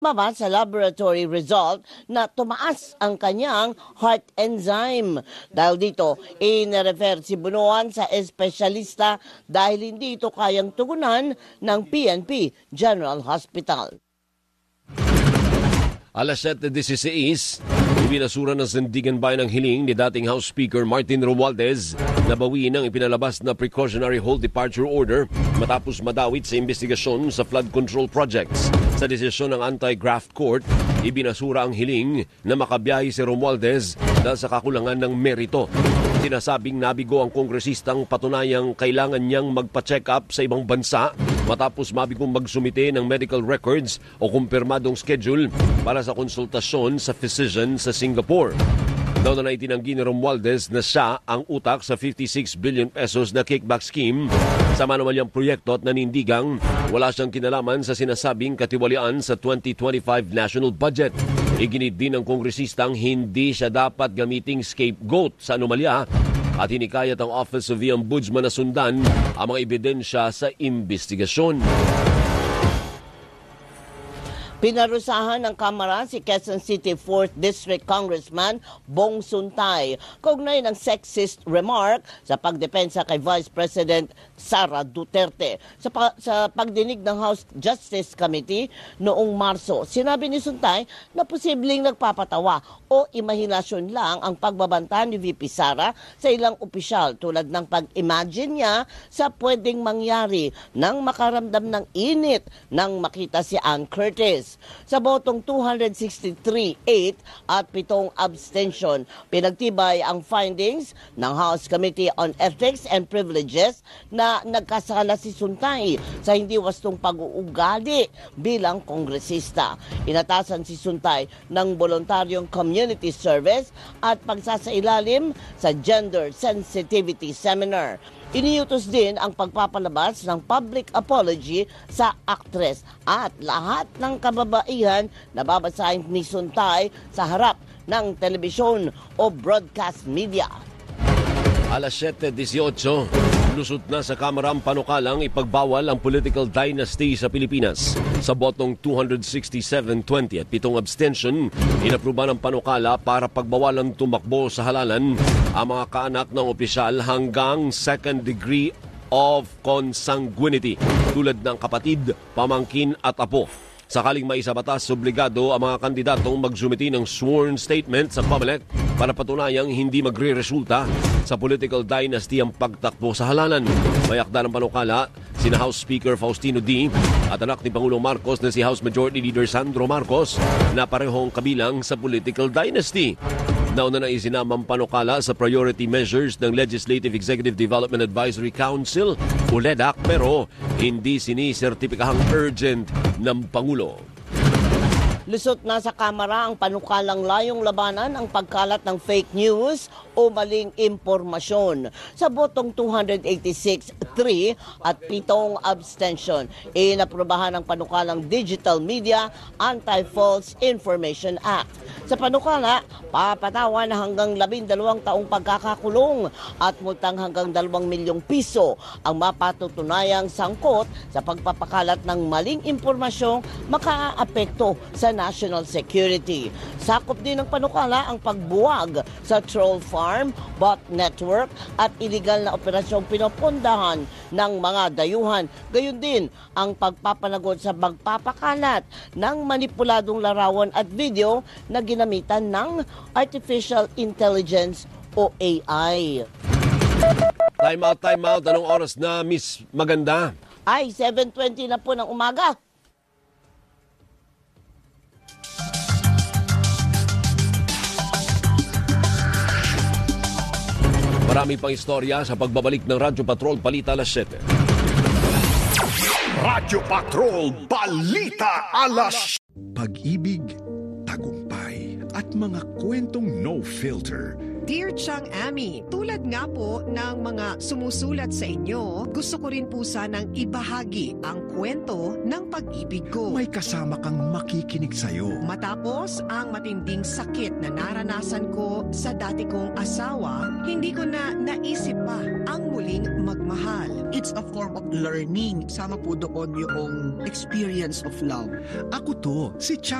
Mama sa laboratory result na tumaas ang kanyang heart enzyme. Dahil dito, inirefer si Bunuan sa espesyalista dahil hindi ito kayang tugunan ng PNP General Hospital. Alas 7:16, ibinasura ng Sandigan Bayan ang hiling ni dating House Speaker Martin Romualdez na bawiin ang ipinalabas na precautionary hold departure order matapos madawit sa investigasyon sa flood control projects. Sa desisyon ng Anti-Graft Court, ibinasura ang hiling na makabiyahe si Romualdez dahil sa kakulangan ng merito. Sinasabing nabigo ang kongresistang patunayang kailangan niyang magpa-check up sa ibang bansa matapos mabigong magsumite ng medical records o kumpirmadong schedule para sa konsultasyon sa physician sa Singapore. Daw na itinanggi ni Romualdez na siya ang utak sa 56 billion pesos na kickback scheme sa manuwalyang proyekto at nanindigang wala siyang kinalaman sa sinasabing katiwalian sa 2025 national budget. Iginit din ng kongresistang hindi siya dapat gamiting scapegoat sa anomalya at hinikayat ang Office of the Ombudsman na sundan ang mga ebidensya sa investigasyon. Pinarusahan ng Kamara si Quezon City 4th District Congressman Bong Suntay kaugnay ng sexist remark sa pagdepensa kay Vice President Sara Duterte. Sa pagdinig ng House Justice Committee noong Marso, sinabi ni Suntay na posibleng nagpapatawa o imahinasyon lang ang pagbabanta ni VP Sara sa ilang opisyal tulad ng pag-imagine niya sa pwedeng mangyari nang makaramdam ng init nang makita si Ann Curtis. Sa botong 263-8 at 7 abstention, pinagtibay ang findings ng House Committee on Ethics and Privileges na nagkasala si Suntay sa hindi wastong pag-uugali bilang kongresista. Inatasan si Suntay ng voluntaryong community service at pagsasailalim sa gender sensitivity seminar. Iniutos din ang pagpapalabas ng public apology sa aktres at lahat ng kababaihan na babasahin ni Suntay sa harap ng telebisyon o broadcast media. Alas 7:18, lusot na sa Kamara ang panukalang ipagbawal ang political dynasty sa Pilipinas. Sa botong 267-20 at 7 abstention, inapruba ng panukala para pagbawalang tumakbo sa halalan ang mga kaanak ng opisyal hanggang second degree of consanguinity tulad ng kapatid, pamangkin at apo. Sakaling may isa batas, obligado ang mga kandidatong magsumiti ng sworn statement sa COMELEC para patunayang hindi magre-resulta sa political dynasty ang pagtakbo sa halalan. May akda ng panukala sina House Speaker Faustino D. at anak ni Pangulong Marcos na si House Majority Leader Sandro Marcos na parehong kabilang sa political dynasty. Nauna na isinamang panukala sa priority measures ng Legislative Executive Development Advisory Council o LEDAC pero hindi sinisertipikahang urgent ng Pangulo. Lusot na sa Kamara ang panukalang layong labanan ang pagkalat ng fake news o maling impormasyon. Sa botong 286-3 at 7 abstention, inaprubahan ang panukalang Digital Media Anti-False Information Act. Sa panukala, papatawan na hanggang 12 taong pagkakakulong at multang hanggang 2 milyong piso ang mapatutunayang sangkot sa pagpapakalat ng maling impormasyong makaaapekto sa national security. Sakop din ng panukala ang pagbuwag sa troll farm, bot network at iligal na operasyong pinopondahan ng mga dayuhan. Gayon din ang pagpapanagot sa pagpapakalat ng manipuladong larawan at video na ginamitan ng artificial intelligence o AI. Time out. Anong oras na, Miss Maganda? Ay, 7:20 na po ng umaga. Marami pang istorya sa pagbabalik ng Radyo Patrol Balita alas 7. Radyo Patrol Balita alas. Pag-ibig, tagumpay at mga kwentong no filter Dear Chang Ami, tulad nga po ng mga sumusulat sa inyo, gusto ko rin po sanang ibahagi ang kwento ng pag-ibig ko. May kasama kang makikinig sa'yo. Matapos ang matinding sakit na naranasan ko sa dati kong asawa, hindi ko na naisip pa ang muling magmahal. It's a form of learning. Sama po doon yung experience of love. Ako to, si Chang